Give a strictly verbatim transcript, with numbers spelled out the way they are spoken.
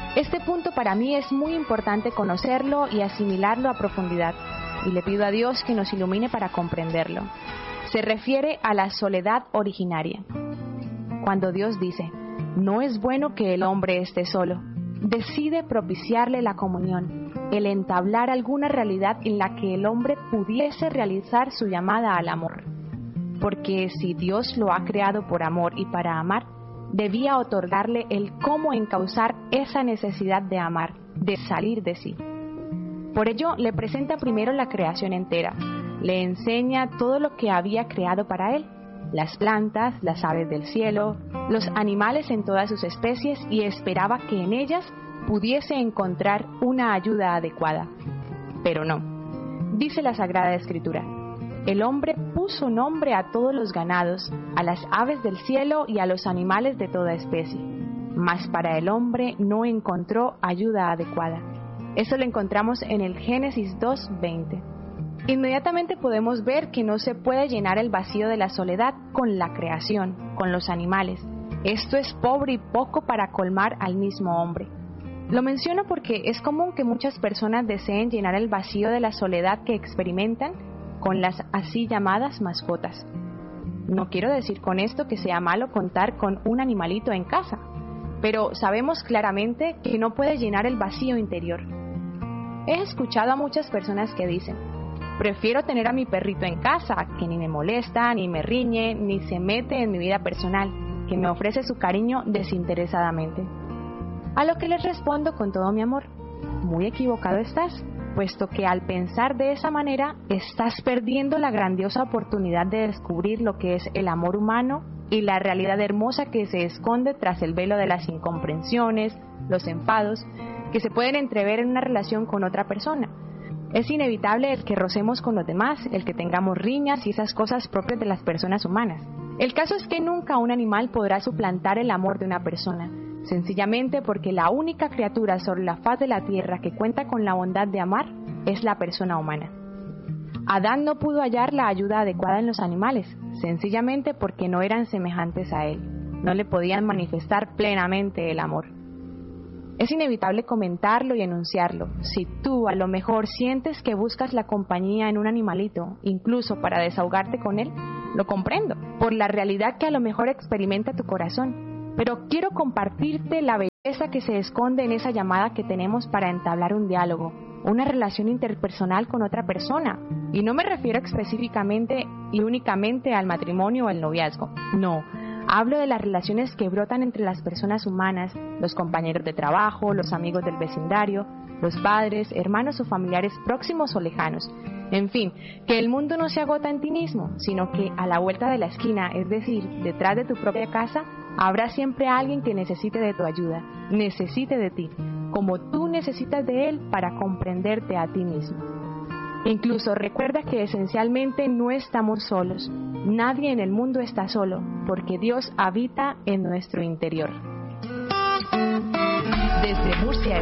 Este punto para mí es muy importante conocerlo y asimilarlo a profundidad, y le pido a Dios que nos ilumine para comprenderlo. Se refiere a la soledad originaria. Cuando Dios dice, no es bueno que el hombre esté solo, decide propiciarle la comunión, el entablar alguna realidad en la que el hombre pudiese realizar su llamada al amor. Porque si Dios lo ha creado por amor y para amar, debía otorgarle el cómo encauzar esa necesidad de amar, de salir de sí. Por ello, le presenta primero la creación entera, le enseña todo lo que había creado para él, las plantas, las aves del cielo, los animales en todas sus especies, y esperaba que en ellas pudiese encontrar una ayuda adecuada. Pero no, dice la Sagrada Escritura, el hombre puso nombre a todos los ganados, a las aves del cielo y a los animales de toda especie, mas para el hombre no encontró ayuda adecuada. Eso lo encontramos en el Génesis dos veinte. Inmediatamente podemos ver que no se puede llenar el vacío de la soledad con la creación, con los animales. Esto es pobre y poco para colmar al mismo hombre. Lo menciono porque es común que muchas personas deseen llenar el vacío de la soledad que experimentan con las así llamadas mascotas. No quiero decir con esto que sea malo contar con un animalito en casa, pero sabemos claramente que no puede llenar el vacío interior. He escuchado a muchas personas que dicen, prefiero tener a mi perrito en casa, que ni me molesta, ni me riñe, ni se mete en mi vida personal, que me ofrece su cariño desinteresadamente. A lo que les respondo con todo mi amor, muy equivocado estás, puesto que al pensar de esa manera estás perdiendo la grandiosa oportunidad de descubrir lo que es el amor humano y la realidad hermosa que se esconde tras el velo de las incomprensiones, los enfados, que se pueden entrever en una relación con otra persona. Es inevitable el que rocemos con los demás, el que tengamos riñas y esas cosas propias de las personas humanas. El caso es que nunca un animal podrá suplantar el amor de una persona, sencillamente porque la única criatura sobre la faz de la tierra que cuenta con la bondad de amar es la persona humana. Adán no pudo hallar la ayuda adecuada en los animales, sencillamente porque no eran semejantes a él, no le podían manifestar plenamente el amor. Es inevitable comentarlo y enunciarlo. Si tú a lo mejor sientes que buscas la compañía en un animalito, incluso para desahogarte con él, lo comprendo, por la realidad que a lo mejor experimenta tu corazón. Pero quiero compartirte la belleza que se esconde en esa llamada que tenemos para entablar un diálogo, una relación interpersonal con otra persona. Y no me refiero específicamente y únicamente al matrimonio o al noviazgo. No. Hablo de las relaciones que brotan entre las personas humanas, los compañeros de trabajo, los amigos del vecindario, los padres, hermanos o familiares próximos o lejanos. En fin, que el mundo no se agota en ti mismo, sino que a la vuelta de la esquina, es decir, detrás de tu propia casa, habrá siempre alguien que necesite de tu ayuda, necesite de ti, como tú necesitas de él para comprenderte a ti mismo. Incluso recuerda que esencialmente no estamos solos. Nadie en el mundo está solo, porque Dios habita en nuestro interior. Desde Murcia,